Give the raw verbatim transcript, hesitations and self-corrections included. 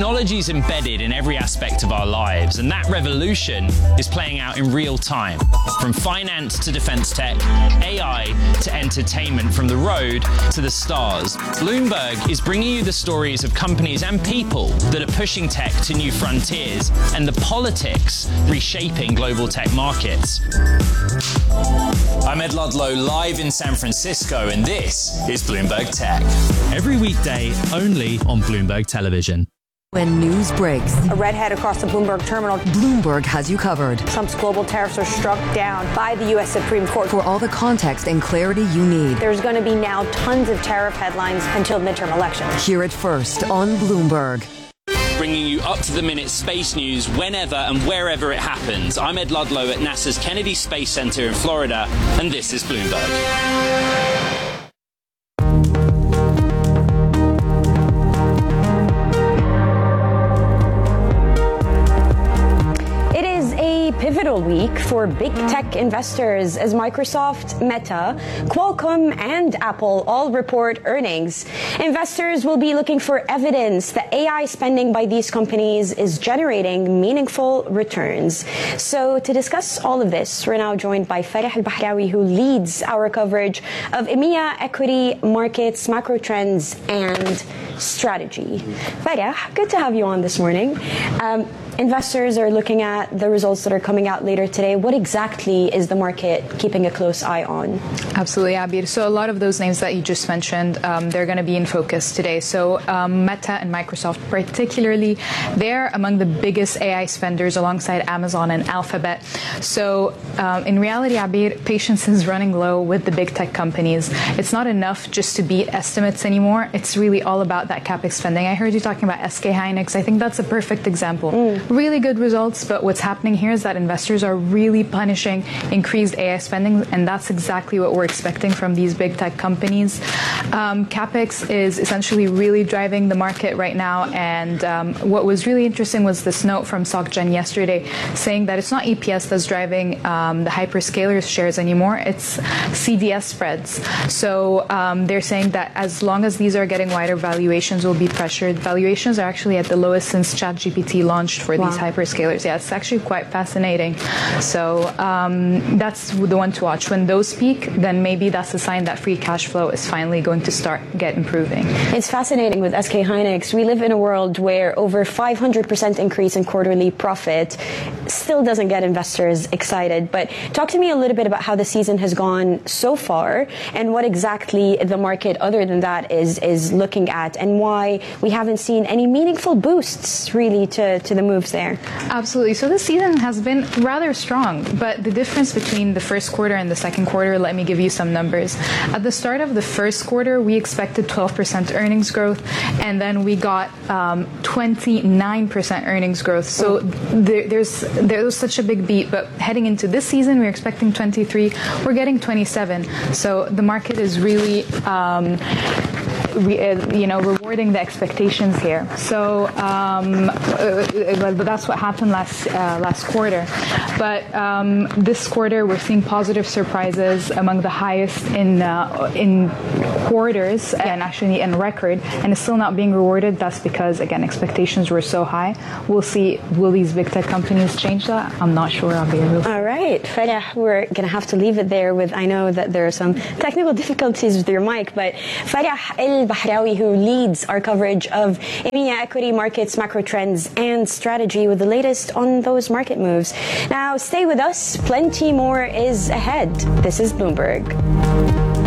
Technology is embedded in every aspect of our lives, and that revolution is playing out in real time. From finance to defense tech, A I to entertainment, from the road to the stars. Bloomberg is bringing you the stories of companies and people that are pushing tech to new frontiers, and the politics reshaping global tech markets. I'm Ed Ludlow, live in San Francisco, and this is Bloomberg Tech. Every weekday, only on Bloomberg Television. When news breaks, a redhead across the Bloomberg terminal. Bloomberg has you covered. Trump's global tariffs are struck down by the U S Supreme Court. For all the context and clarity you need. There's going to be now tons of tariff headlines until midterm elections. Hear it first on Bloomberg. Bringing you up-to-the-minute space news whenever and wherever it happens. I'm Ed Ludlow at NASA's Kennedy Space Center in Florida, and this is Bloomberg. Pivotal week for big tech investors as Microsoft, Meta, Qualcomm, and Apple all report earnings. Investors will be looking for evidence that A I spending by these companies is generating meaningful returns. So to discuss all of this, we're now joined by Farah Al-Bahrawi, who leads our coverage of EMEA equity markets, macro trends, and strategy. Farah, good to have you on this morning. Um, Investors are looking at the results that are coming out later today. What exactly is the market keeping a close eye on? Absolutely, Abir. So a lot of those names that you just mentioned, um, they're going to be in focus today. So um, Meta and Microsoft particularly, they're among the biggest A I spenders alongside Amazon and Alphabet. So um, in reality, Abir, patience is running low with the big tech companies. It's not enough just to beat estimates anymore. It's really all about that CapEx spending. I heard you talking about S K Hynix. I think that's a perfect example. Mm. Really good results, but what's happening here is that investors are really punishing increased A I spending, and that's exactly what we're expecting from these big tech companies. Um, CapEx is essentially really driving the market right now, and um, what was really interesting was this note from SocGen yesterday saying that it's not E P S that's driving um, the hyperscalers shares anymore, it's C D S spreads. So um, they're saying that as long as these are getting wider, valuations will be pressured. Valuations are actually at the lowest since ChatGPT launched for Wow. these hyperscalers. Yeah, it's actually quite fascinating. So um, that's the one to watch. When those peak, then maybe that's a sign that free cash flow is finally going to start get improving. It's fascinating with S K Hynix. We live in a world where over five hundred percent increase in quarterly profit still doesn't get investors excited. But talk to me a little bit about how the season has gone so far and what exactly the market, other than that, is is looking at, and why we haven't seen any meaningful boosts really to, to the moves there. Absolutely. So this season has been rather strong, but the difference between the first quarter and the second quarter, let me give you some numbers. At the start of the first quarter, we expected twelve percent earnings growth, and then we got um, twenty-nine percent earnings growth. So there, there's there was such a big beat, but heading into this season, we're expecting twenty-three. We're getting twenty-seven. So the market is really um, Re, uh, you know, rewarding the expectations here. So um, uh, that's what happened last uh, last quarter. But um, this quarter, we're seeing positive surprises, among the highest in uh, in quarters and actually in record, and it's still not being rewarded. That's because, again, expectations were so high. We'll see. Will these big tech companies change that? I'm not sure. I'll be able to. All right, Farah, we're going to have to leave it there. With I know that there are some technical difficulties with your mic, but Farah Al-Bahrawi, who leads our coverage of EMEA equity markets, macro trends, and strategy with the latest on those market moves. Now, stay with us. Plenty more is ahead. This is Bloomberg.